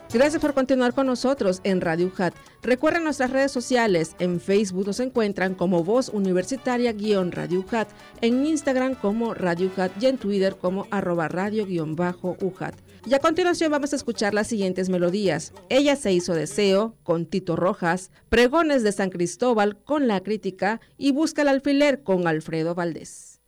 Gracias por continuar con nosotros en Radio UJAT. Recuerden nuestras redes sociales. En Facebook nos encuentran como Voz Universitaria-Radio UJAT, en Instagram como Radio UJAT y en Twitter como @radio_UJAT. Y a continuación vamos a escuchar las siguientes melodías. Ella se hizo deseo con Tito Rojas, Pregones de San Cristóbal con La Crítica y Busca el alfiler con Alfredo Valdés.